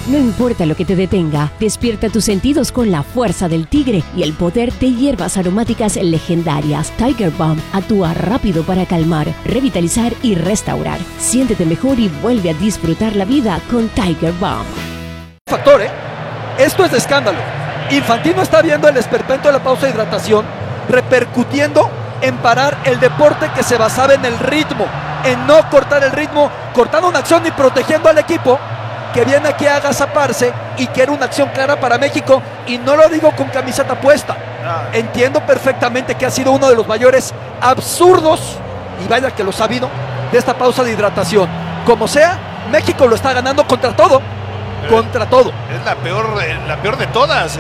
No importa lo que te detenga, despierta tus sentidos con la fuerza del tigre y el poder de hierbas aromáticas legendarias. Tiger Balm actúa rápido para calmar, revitalizar y restaurar. Siéntete mejor y vuelve a disfrutar la vida con Tiger Balm. Factor, esto es de escándalo. Infantino está viendo el esperpento de la pausa de hidratación repercutiendo en parar el deporte que se basaba en el ritmo, en no cortar el ritmo, cortando una acción y protegiendo al equipo que viene aquí a agazaparse y que era una acción clara para México, y no lo digo con camiseta puesta. Entiendo perfectamente que ha sido uno de los mayores absurdos, y vaya que lo ha sabido, de esta pausa de hidratación. Como sea, México lo está ganando contra todo. Contra todo. Es la peor de todas,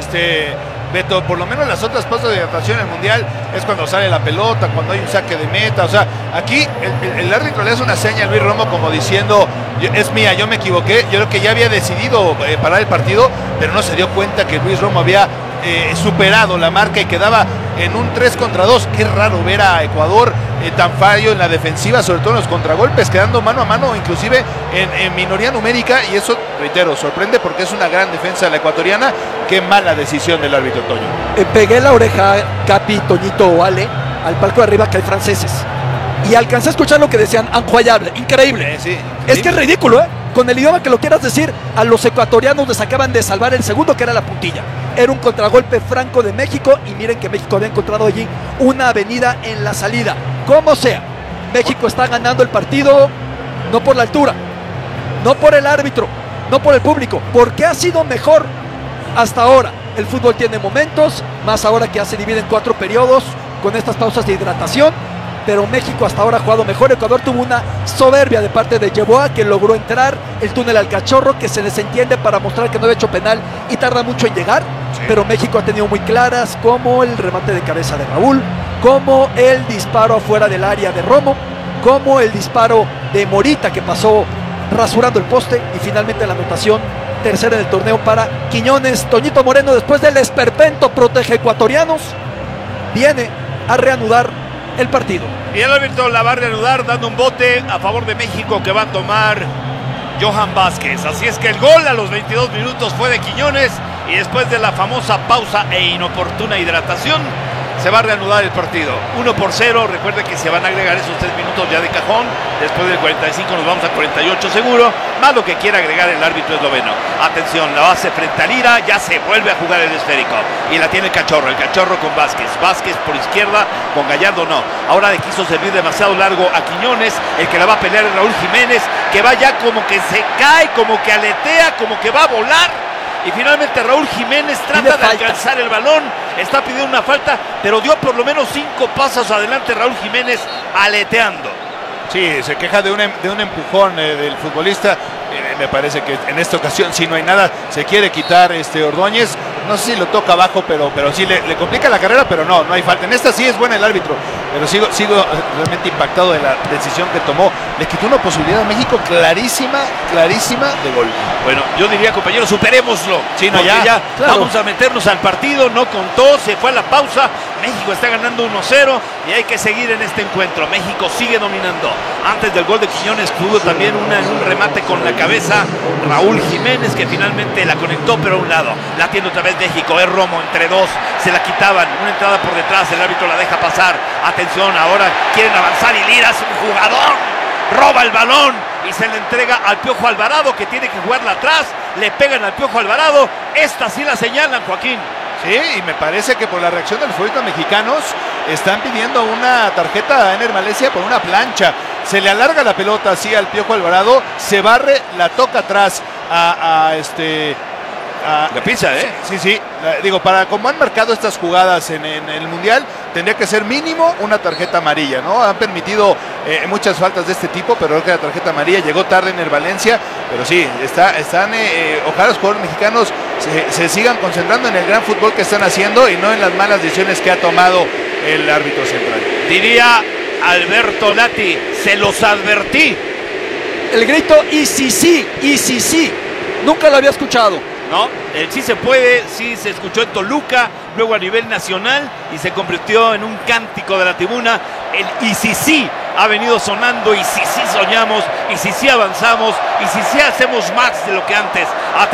Beto. Por lo menos las otras pausas de hidratación en el Mundial es cuando sale la pelota, cuando hay un saque de meta. O sea, aquí el árbitro le hace una seña a Luis Romo como diciendo, es mía, yo me equivoqué. Yo creo que ya había decidido parar el partido, pero no se dio cuenta que Luis Romo había superado la marca y quedaba en un 3 contra 2. Qué raro ver a Ecuador tan fallo en la defensiva, sobre todo en los contragolpes, quedando mano a mano, inclusive en minoría numérica, y eso, reitero, sorprende porque es una gran defensa la ecuatoriana. Qué mala decisión del árbitro, Toño. Pegué la oreja, Capi, Toñito o Ale, al palco de arriba que hay franceses, y alcancé a escuchar lo que decían, incroyable, increíble. Sí, es que es ridículo, con el idioma que lo quieras decir. A los ecuatorianos les acaban de salvar el segundo, que era la puntilla. Era un contragolpe franco de México, y miren que México había encontrado allí una avenida en la salida. Como sea, México está ganando el partido, no por la altura, no por el árbitro, no por el público, porque ha sido mejor hasta ahora. El fútbol tiene momentos, más ahora que ya se divide en 4 periodos con estas pausas de hidratación, pero México hasta ahora ha jugado mejor. Ecuador tuvo una soberbia de parte de Yeboah, que logró entrar, el túnel al cachorro, que se les entiende para mostrar que no había hecho penal y tarda mucho en llegar, pero México ha tenido muy claras, como el remate de cabeza de Raúl, como el disparo afuera del área de Romo, como el disparo de Morita, que pasó rasurando el poste, y finalmente la anotación tercera del torneo para Quiñones. Toñito Moreno, después del esperpento protege ecuatorianos, viene a reanudar el partido. Y el árbitro la va a reanudar dando un bote a favor de México que va a tomar Johan Vázquez. Así es que el gol a los 22 minutos fue de Quiñones, y después de la famosa pausa e inoportuna hidratación se va a reanudar el partido. 1-0. Recuerde que se van a agregar esos 3 minutos ya de cajón. Después del 45 nos vamos a 48 seguro, más lo que quiera agregar el árbitro esloveno. Atención, la base frente a Lira, ya se vuelve a jugar el esférico, y la tiene el Cachorro con Vázquez. Vázquez por izquierda, con Gallardo no. Ahora le quiso servir demasiado largo a Quiñones. El que la va a pelear es Raúl Jiménez, que va ya como que se cae, como que aletea, como que va a volar. Y finalmente Raúl Jiménez trata de alcanzar el balón, está pidiendo una falta, pero dio por lo menos 5 pasos adelante Raúl Jiménez aleteando. Sí, se queja de un empujón del futbolista. Me parece que en esta ocasión, si no hay nada, se quiere quitar Ordóñez. No sé si lo toca abajo, pero sí le complica la carrera, pero no hay falta. En esta sí es buena el árbitro, pero sigo realmente impactado de la decisión que tomó. Le quitó una posibilidad a México clarísima de gol. Bueno, yo diría, compañeros, superémoslo. Sí, no, ya claro. Vamos a meternos al partido, no contó, se fue a la pausa. México está ganando 1-0 y hay que seguir en este encuentro. México sigue dominando. Antes del gol de Quiñones pudo también un remate con la cabeza Raúl Jiménez, que finalmente la conectó, pero a un lado. La tiene otra vez México, es Romo entre 2, se la quitaban, una entrada por detrás, el árbitro la deja pasar. Atención, ahora quieren avanzar y Lira es un jugador, roba el balón y se le entrega al Piojo Alvarado, que tiene que jugarla atrás. Le pegan al Piojo Alvarado, esta sí la señalan, Joaquín. Sí, y me parece que por la reacción de los futbolistas mexicanos están pidiendo una tarjeta a Ener Valencia por una plancha. Se le alarga la pelota así al Piojo Alvarado, se barre, la toca atrás la pisa, Sí. Digo, para como han marcado estas jugadas en el Mundial, tendría que ser mínimo una tarjeta amarilla, ¿no? Han permitido muchas faltas de este tipo, pero creo que la tarjeta amarilla llegó tarde en el Valencia. Pero sí, ojalá los jugadores mexicanos se sigan concentrando en el gran fútbol que están haciendo y no en las malas decisiones que ha tomado el árbitro central. Diría Alberto Lati, se los advertí. El grito, y sí, nunca lo había escuchado. ¿No? El sí se puede, sí se escuchó en Toluca, luego a nivel nacional, y se convirtió en un cántico de la tribuna. El y sí ha venido sonando, y sí soñamos, y sí avanzamos, y sí hacemos más de lo que antes.